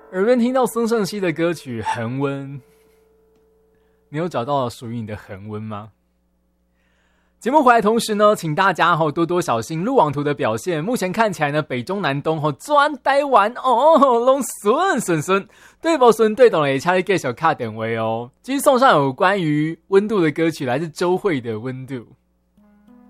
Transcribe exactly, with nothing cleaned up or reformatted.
耳边听到孙盛希的歌曲《恒温》，你有找到属于你的恒温吗？节目回来同时呢，请大家多多小心路网图的表现。目前看起来呢，北中南东转台湾哦，都顺顺顺，对不顺对懂了也请你继续打电话哦。继续送上有关于温度的歌曲，来自周蕙的《温度》。